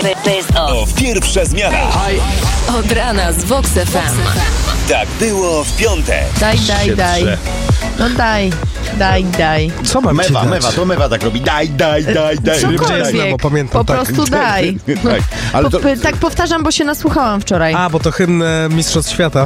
To pierwsza zmiana. Od rana z Vox FM. Tak było w piątek. Daj. No daj. Co mam ci dać? Mewa tak robi. Daj. Cokolwiek, Pamiętam, po tak. prostu daj. Ale to... Tak powtarzam, bo się nasłuchałam wczoraj. A, bo to hymn Mistrzostw Świata.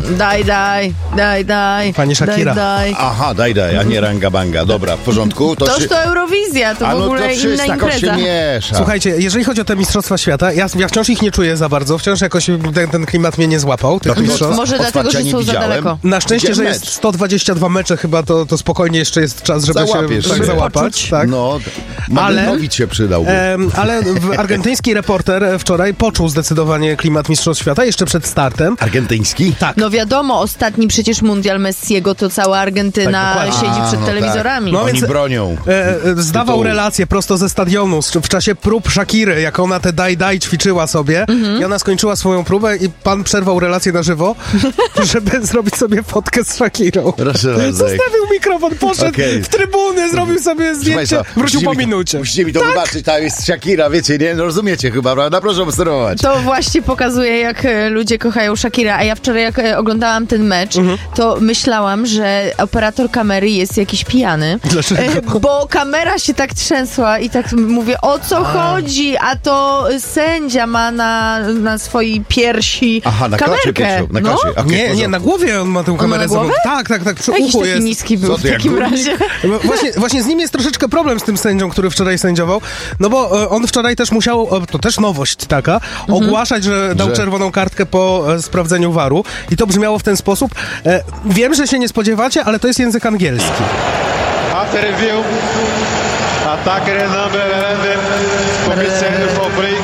Daj. Pani Shakira. Daj. Aha, daj, a nie ranga banga. Dobra, w porządku. Toż to Eurowizja, to w ogóle inna impreza. się miesza. Słuchajcie, jeżeli chodzi o te Mistrzostwa Świata, ja wciąż ich nie czuję za bardzo. Wciąż jakoś ten klimat mnie nie złapał, tych mistrzostw. Może dlatego, że są za daleko. Na szczęście, że Widziałem jest 122 mecze chyba, to spokojnie jeszcze jest czas, żeby Załapiesz się się. załapać. Tak. No, Madrynowi się przydałby. Ale argentyński reporter wczoraj poczuł zdecydowanie klimat Mistrzostw Świata jeszcze przed startem. Argentyński? Tak. No wiadomo, ostatni przecież mundial Messiego, to cała Argentyna Tak, siedzi przed no telewizorami. No No, więc Oni bronią. zdawał relację prosto ze stadionu w czasie prób Shakiry, jak ona te daj ćwiczyła sobie i ona skończyła swoją próbę i pan przerwał relację na żywo, żeby zrobić sobie fotkę z Shakirą. Zostawił mikrofon, poszedł w trybuny, zrobił sobie zdjęcie, wrócił po minucie. Musicie mi to wybaczyć, tam jest Shakira, wiecie, nie? No rozumiecie chyba, prawda? Proszę obserwować. To właśnie pokazuje, jak ludzie kochają Shakira. A ja wczoraj, jak oglądałam ten mecz, to myślałam, że operator kamery jest jakiś pijany. Dlaczego? Bo kamera się tak trzęsła i tak mówię, o co chodzi? A to sędzia ma na swojej piersi Aha, na klacie kamerkę. na klacie. Okay, Nie, na głowie on ma tę kamerę. na głowę? Tak, przy Jakiś uchu taki jest. niski był Co w ty, jak takim górnik? razie. Właśnie z nim jest troszeczkę problem z tym sędzią, który wczoraj sędziował, no bo on wczoraj też musiał, to też nowość taka, ogłaszać, że dał czerwoną kartkę po sprawdzeniu VAR-u i to brzmiało w ten sposób. Wiem, że się nie spodziewacie, ale to jest język angielski. After review, attacker number 11, commissary for break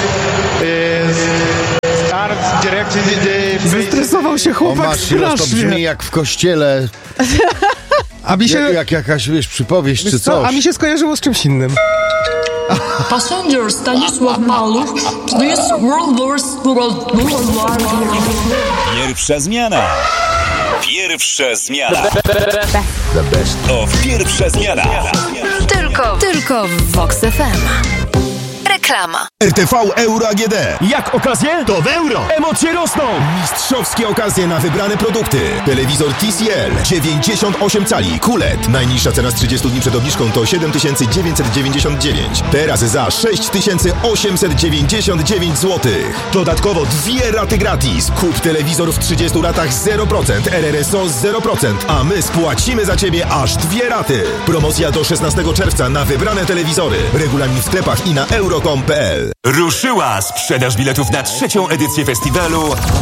is starts directing the... Zestresował się O chłopak Masilos, to brzmi strasznie. jak w kościele, A mi się... jak jakaś, wiesz, przypowieść czy Wiesz co? coś. A mi się skojarzyło z czymś innym. Passenger Stanisław Maluch, please World War. Pierwsza zmiana. To pierwsza zmiana. Tylko w Vox FM. Reklama. RTV Euro AGD. Jak okazje? To w euro. Emocje rosną. Mistrzowskie okazje na wybrane produkty. Telewizor TCL 98 cali QLED. Najniższa cena z 30 dni przed obniżką to 7999. Teraz za 6899 zł. Dodatkowo 2 raty gratis. Kup telewizor w 30 latach 0%, RRSO 0%, a my spłacimy za Ciebie aż 2 raty. Promocja do 16 czerwca na wybrane telewizory. Regulamin w sklepach i na euro.com.pl. Ruszyła sprzedaż biletów na 3. edycję festiwalu